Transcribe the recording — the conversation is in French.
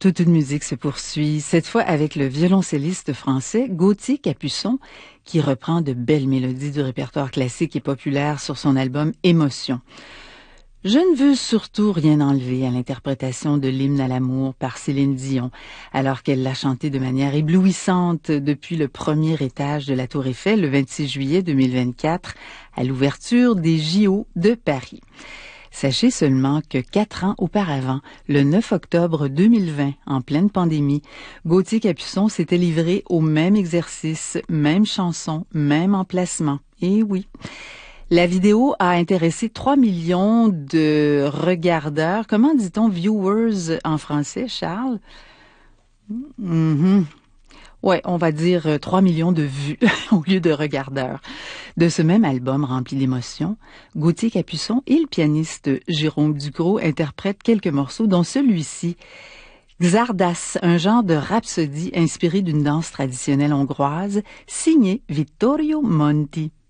Toute une musique se poursuit, cette fois avec le violoncelliste français Gauthier Capuçon, qui reprend de belles mélodies du répertoire classique et populaire sur son album Émotion. Je ne veux surtout rien enlever à l'interprétation de l'hymne à l'amour par Céline Dion, alors qu'elle l'a chanté de manière éblouissante depuis le premier étage de la Tour Eiffel le 26 juillet 2024 à l'ouverture des JO de Paris. Sachez seulement que 4 ans auparavant, le 9 octobre 2020, en pleine pandémie, Gauthier Capuçon s'était livré au même exercice, même chanson, même emplacement. Et oui, la vidéo a intéressé 3 millions de regardeurs. Comment dit-on viewers en français, Charles? Ouais, on va dire 3 millions de vues au lieu de regardeurs. De ce même album rempli d'émotions, Gauthier Capuçon et le pianiste Jérôme Ducrot interprètent quelques morceaux, dont celui-ci, Xardas, un genre de rhapsodie inspiré d'une danse traditionnelle hongroise, signé Vittorio Monti.